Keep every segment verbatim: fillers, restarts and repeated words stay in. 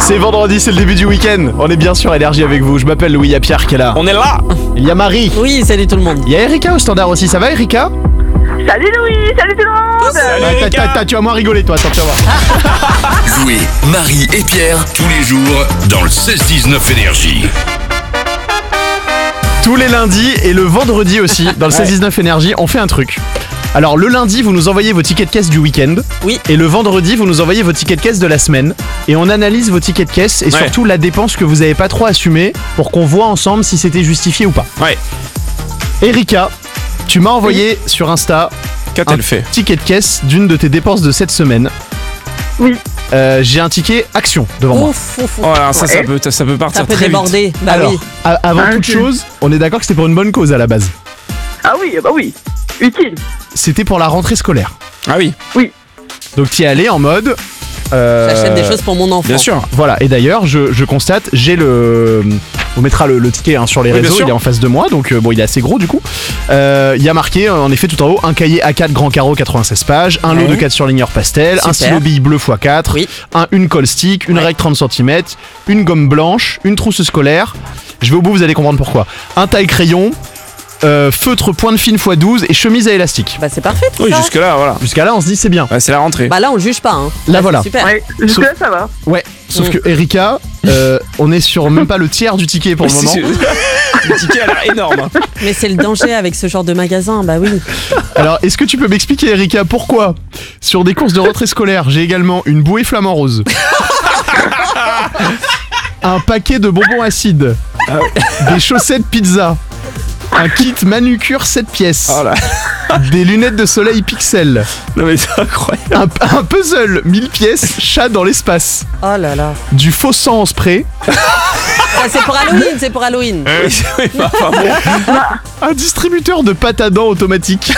C'est vendredi, c'est le début du week-end. On est bien sur Énergie avec vous. Je m'appelle Louis, il y a Pierre qui est là. On est là. Il y a Marie. Oui, salut tout le monde. Il y a Erika au standard aussi. Ça va, Erika? Salut Louis, salut tout le monde. Salut, Ouais, Erika. t'as- t'as- Tu vas moins rigoler, toi. Attends, tu vas voir. Louis, Marie et Pierre, tous les jours, dans le seize dix-neuf Énergie. Tous les lundis et le vendredi aussi, dans le seize dix-neuf Énergie, on fait un truc. Alors, le lundi, vous nous envoyez vos tickets de caisse du week-end. Oui. Et le vendredi, vous nous envoyez vos tickets de caisse de la semaine. Et on analyse vos tickets de caisse et Ouais. surtout la dépense que vous avez pas trop assumée pour qu'on voit ensemble si c'était justifié ou pas. Ouais. Erika, tu m'as envoyé sur Insta Qu'a-t-elle un fait? ticket de caisse d'une de tes dépenses de cette semaine. Oui. Euh, j'ai un ticket action devant moi. Ouf, ouf, ouf. Oh là, ça, ça Ouais. peut, ça peut partir Ça peut très déborder. Bah Alors, oui. a- avant Ah, toute ok. chose, on est d'accord que c'était pour une bonne cause à la base. Ah oui, bah oui, utile. C'était pour la rentrée scolaire. vite. Ah oui, Donc t'y es allé en mode... euh, J'achète des choses pour mon enfant. bien sûr. Voilà, et d'ailleurs, je, je constate, j'ai le... On mettra le, le ticket hein, sur les Oui, bien réseaux, sûr. il est en face de moi, donc euh, bon, il est assez gros du coup. Euh, Il y a marqué, euh, en effet, tout en haut, un cahier A quatre grand carreau quatre-vingt-seize pages, un lot Ouais. de quatre surligneurs pastel, un Super. stylo bille bleu fois quatre, Oui. un, une colle stick, une Ouais. règle trente centimètres, une gomme blanche, une trousse scolaire. Je vais au bout, vous allez comprendre pourquoi. Un taille-crayon, euh, feutre pointe fine fois douze et chemise à élastique. Bah c'est parfait tout Oui, ça. jusque-là, voilà. Jusqu'à là, on se dit c'est bien. Ouais, c'est la rentrée. Bah là on le juge pas hein. Là, c'est voilà. Super. Ouais, jusque là ça va. Ouais, sauf Mm. que Erika, euh, on est sur même pas le tiers du ticket pour le Oui, moment. c'est- Le ticket a l'air énorme. hein. Mais c'est le danger avec ce genre de magasin. Bah oui. Alors, est-ce que tu peux m'expliquer, Erika, pourquoi sur des courses de rentrée scolaire, j'ai également une bouée flamant rose, un paquet de bonbons acides, des chaussettes pizza, un kit manucure sept pièces, Oh là. des lunettes de soleil pixel, Non mais c'est incroyable. un, un puzzle mille pièces chat dans l'espace, Oh là là. du faux sang en spray, Ah, c'est pour Halloween, c'est pour Halloween. Oui, c'est- oui, bah, enfin, bon. un distributeur de pâte à dents automatique,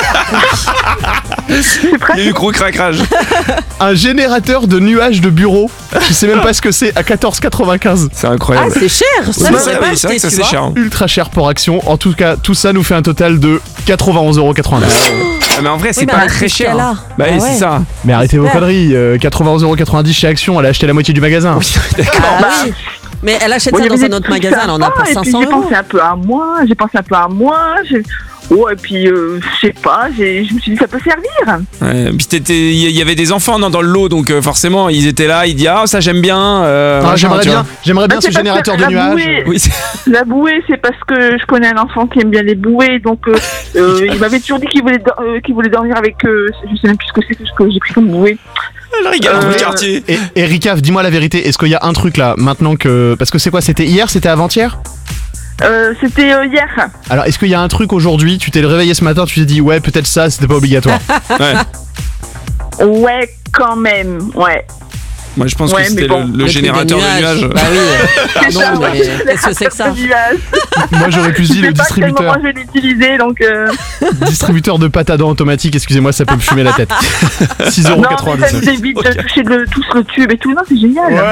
C'est Il y a pratique. eu gros craquage. un générateur de nuages de bureau, je sais même pas ce que c'est, à quatorze quatre-vingt-quinze. C'est Ah incroyable. c'est cher. Ça C'est j'aurais vrai, pas oui, c'est vrai acheté, que ça tu c'est vois. cher. hein. Ultra cher pour action. En tout cas, tout ça nous fait un total de quatre-vingt-onze euros quatre-vingt-dix. Ah, mais en vrai, c'est Oui, mais pas avec très tout ce qu'il y cher. a là. hein. Bah Ah oui, ouais. c'est ça. Mais arrêtez vos Super. conneries. euh, quatre-vingt-onze euros quatre-vingt-dix chez Action, elle a acheté la moitié du magasin. Ah oui. Mais elle achète Bon, il ça y avait dans des un autre trucs magasin, elle en a sympas, pour et puis cinq cents J'ai euros. pensé un peu à moi, j'ai pensé un peu à moi. j'ai- Ouais, et puis euh, je sais pas, j'ai- je me suis dit ça peut servir. Ouais, puis t'étais- il y avait des enfants non, dans le lot, donc euh, forcément ils étaient là, ils disent ah ça j'aime bien. euh, Ah, machin, j'aimerais tu bien, vois. j'aimerais bien Ah, ce c'est parce générateur que de la nuages. bouée- Oui, c'est- La bouée, c'est parce que je connais un enfant qui aime bien les bouées, donc euh, euh, il m'avait toujours dit qu'il voulait, do- euh, qu'il voulait dormir avec. Euh, je sais même plus ce que c'est que ce que j'ai pris comme bouée. elle rigole dans le Euh, quartier. Et Erika, dis-moi la vérité, est-ce qu'il y a un truc là, maintenant que. Parce que c'est quoi, c'était hier, c'était avant-hier? Euh, C'était euh, hier. Alors, est-ce qu'il y a un truc aujourd'hui, tu t'es réveillé ce matin, tu t'es dit, ouais, peut-être ça, c'était pas obligatoire. Ouais. Ouais, quand même, ouais. Moi je pense Ouais, que c'était mais bon, le, le Le truc générateur de nuages. Bah oui. C'est Non, ça, mais ouais, qu'est-ce que c'est que ça? le nuage. Moi, j'aurais plus dit Je le sais pas à quel moment distributeur. je vais l'utiliser, donc. Euh... Distributeur de pâte à dents automatique, excusez-moi, ça peut me fumer la tête. six euros Non, mais ça quatre-vingt-dix-neuf. nous évite de toucher le, tous le tube et tout. Non, c'est génial. Ouais,